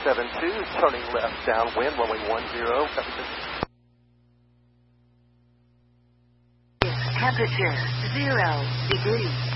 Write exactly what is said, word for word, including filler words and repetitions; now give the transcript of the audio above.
seven two, turning left downwind, runway one zero. Temperature zero degrees.